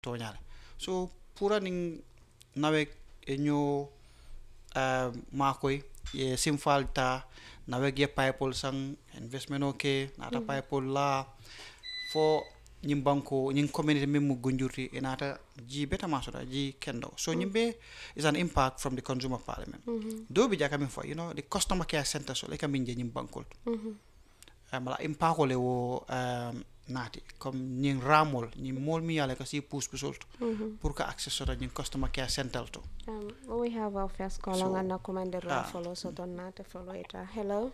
toñale so pura ning nawe enyo makoy ye simfalta nawe ge paypol sang investment okay nata paypol la fo ñim banko ñing community memu gunjurti enata ji beta masoda ji kendo so ñimbe is an impact from the consumer parliament do bi jaka min fo the customer care center so le kam je ñim bankol mala impact le wo nati comme ñing ramol ñi mol mi yale ka si pousse pusol pour que access so ñing customer care center to we have our first call on na commander follow so don nata follow it hello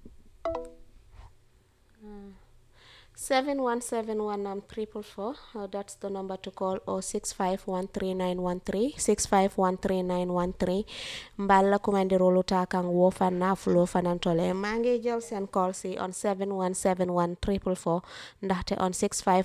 7171 that's the number to call or 6513913 6513913 mballa commander roluta kan wo fanna flo fanantole mangi jël sen call si on 7171444 ndaxte on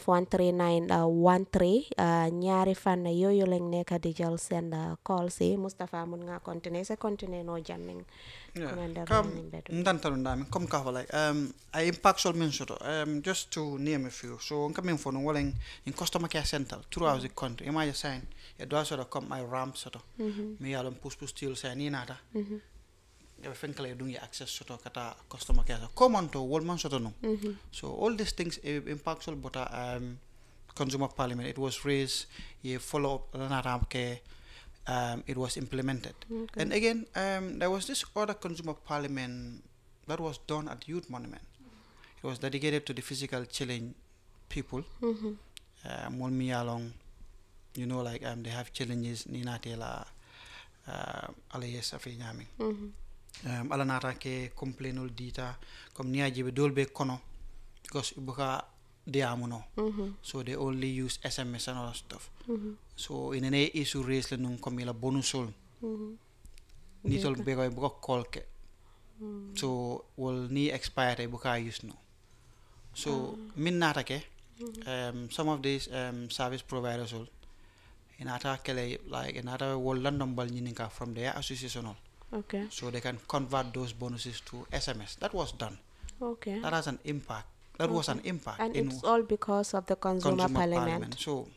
6513913 ñaari fan yoyu lañ nekk di jël sen call si Mustafa mun nga continuer no jamming commander ndantalu ndami comme ka wala I impact sol men soto just to name a few so on coming for no walling in customer care center throughout the country am I sign ya do sort of come my ramp soto me yalon push still say ni nata ya fenkale dungi access soto kata customer care common to wol soto no so all these things impact sol but consumer parliament it was raised ye follow up nata ke it was implemented. And again, there was this other consumer parliament that was done at Youth Monument. It was dedicated to the physical challenge people. Molmi along, like they have challenges. Nina tela, alayes afi nyami. Alanata ke complainul dita, kom niya jibe dolbe kono, because ibuka diamuno. So they only use SMS and all that stuff. So in an issue race le nung komila bonusol ni tol be ko buka call ke so will ni expire buka use no so min nata ke some of these service providers will in ata kele like in ata will london bal ni ka from their associational okay so they can convert those bonuses to SMS that was done okay that has an impact that was an impact and it's all because of the consumer parliament.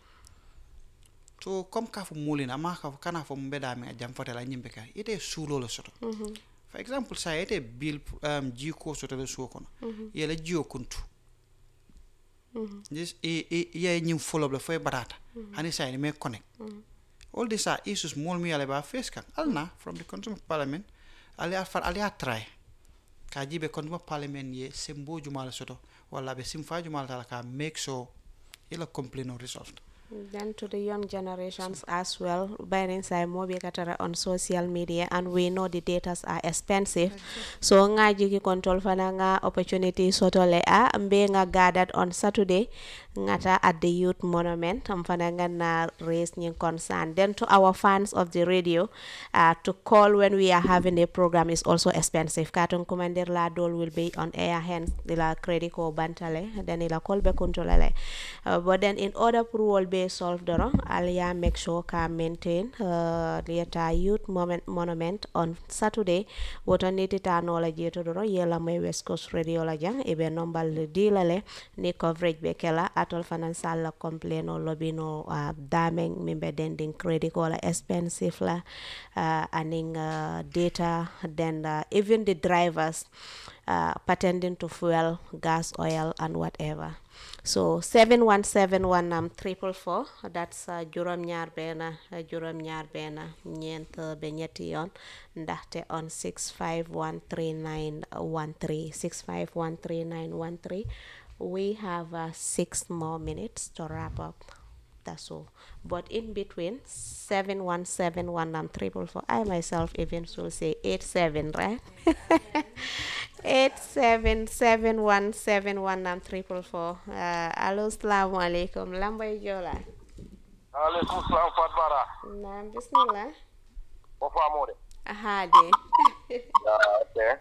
So comme ka fu mulina ma ka kana fu mbeda mi jam fotela nyimbe ka ite sulo lo soto for example sa ite bill jiko soto le so kono yele jio kuntu this ye nyim follow le fo barata hani sa ni me connect all these are issues mol mi ale ba face kan alna from the consumer parliament ali try ka jibe consumer parliament ye sembo jumal soto wala be simfa jumal tala ka make sure ila complain or resolved. Then to the young generations as well, by inside mobi katara on social media, and we know the datas are expensive. So nga jiki control fana nga opportunity soto le mbe nga gathered on Saturday ngata at the Youth Monument fana nga na raise nying concern. Then to our fans of the radio, to call when we are having a program is also expensive. Katon Commander la dol will be on air, hence ila credit ko bantale, then ila call be controlale. But then in order for be solved alia make sure ka maintain the Youth Monument on Saturday what on it technology to yela may West Coast Radio la jang e be nombal dilale ni coverage be kala atol financial la complain o lobino dameng mimbe dending credit or expensive la aning data then even the drivers pertaining to fuel, gas, oil and whatever. So 7171 that's jurom ñaar bena ñent be ñetti yoon ndaxte on 6513913 we have 6 more minutes to wrap up. That's all. But in between 7171 I myself even should say 87, right? 877171344. Allo, assalamu alaikum. Lambay Jola. Alaikum salam Fatbara. Naam, bismillah. Ofa amore. Hadi. Okay.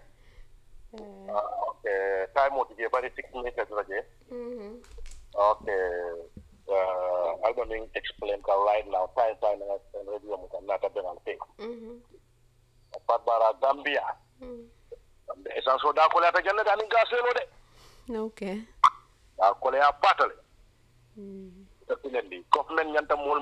Okay. Time out je bari 6 minutes raje. Okay. Albaning explain ka right now. Time na radio mo kan nata benal pe. Fatbara Gambia. Esan so da ko la ta janna da ni gaselo de. Okay. Da ko le a batale. definitely government nyanta mol